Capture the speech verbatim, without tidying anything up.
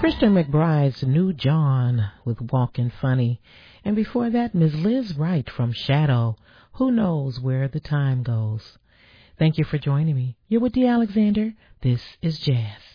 Christian McBride's New John with Walkin' Funny. And before that, Miz Liz Wright from Shadow, Who Knows Where the Time Goes. Thank you for joining me. You're with Dee Alexander. This is Jazz.